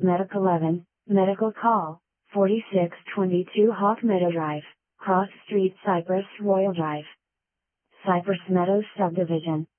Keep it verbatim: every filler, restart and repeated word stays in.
Medic eleven, Medical Call, forty-six twenty-two Hawk Meadow Drive, Cross Street, Cypress Royal Drive, Cypress Meadows Subdivision.